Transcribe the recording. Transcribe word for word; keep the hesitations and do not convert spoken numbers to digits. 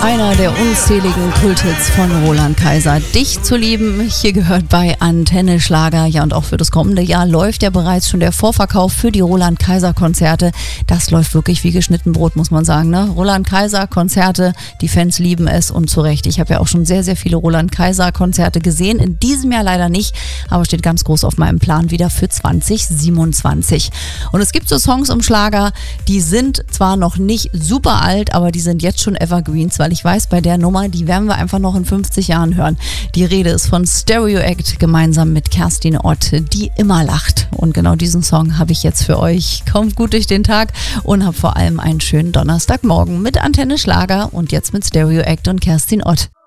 Einer der unzähligen Kulthits von Roland Kaiser. Dich zu lieben, hier gehört bei Antenne Schlager. Ja, und auch für das kommende Jahr läuft ja bereits schon der Vorverkauf für die Roland Kaiser Konzerte. Das läuft wirklich wie geschnitten Brot, muss man sagen, ne? Roland Kaiser Konzerte, die Fans lieben es und zu Recht. Ich habe ja auch schon sehr, sehr viele Roland Kaiser Konzerte gesehen. In diesem Jahr leider nicht, aber steht ganz groß auf meinem Plan wieder für zwanzig siebenundzwanzig. Und es gibt so Songs im Schlager, die sind zwar noch nicht super alt, aber die sind jetzt schon Evergreens, weil ich weiß, bei der Nummer, die werden wir einfach noch in fünfzig Jahren hören. Die Rede ist von Stereo Act gemeinsam mit Kerstin Ott, die immer lacht. Und genau diesen Song habe ich jetzt für euch. Kommt gut durch den Tag und habt vor allem einen schönen Donnerstagmorgen mit Antenne Schlager und jetzt mit Stereo Act und Kerstin Ott.